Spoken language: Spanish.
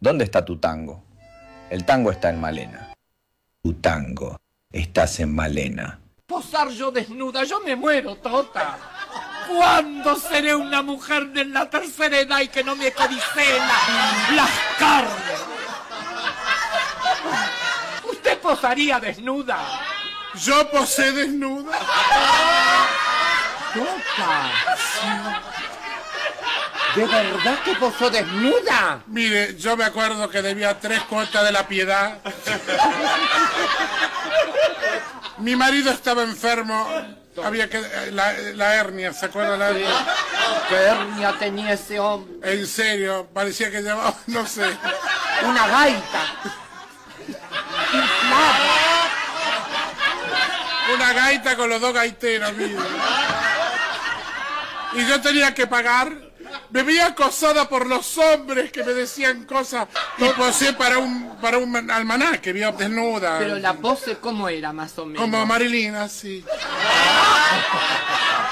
¿Dónde está tu tango? El tango está en Malena. Tu tango, estás en Malena. Posar yo desnuda, yo me muero, Tota. ¿Cuándo seré una mujer de la tercera edad y que no me codiceen las carnes? ¿Usted posaría desnuda? ¿Yo posé desnuda? Tota. ¿De verdad que posó desnuda? Mire, yo me acuerdo que debía 3 cuotas de la piedad. Mi marido estaba enfermo. Había que... La hernia, ¿se acuerda la hernia? ¿Qué hernia tenía ese hombre? En serio, parecía que llevaba, no sé. Una gaita. Una gaita con los 2 gaiteros, mire. Y yo tenía que pagar. Me vi acosada por los hombres que me decían cosas y posé para un almanaque, vio desnuda. Pero la pose, ¿cómo era, más o menos? Como Marilyn, así.